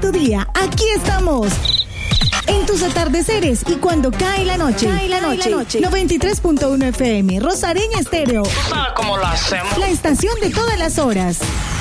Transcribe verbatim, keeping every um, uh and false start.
tu día, aquí estamos. En tus atardeceres y cuando cae la noche. Cae la noche. Cae la noche. noventa y tres punto uno F M, Rosareña Estéreo. ¿Tú sabes cómo lo hacemos? La estación de todas las horas.